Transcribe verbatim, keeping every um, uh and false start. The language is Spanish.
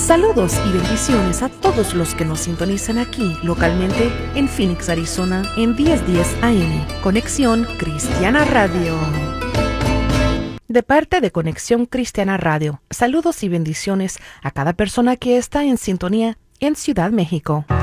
Saludos y bendiciones a todos los que nos sintonizan aquí localmente en Phoenix, Arizona, en diez diez A M. Conexión Cristiana Radio. De parte de Conexión Cristiana Radio, saludos y bendiciones a cada persona que está en sintonía en Ciudad México.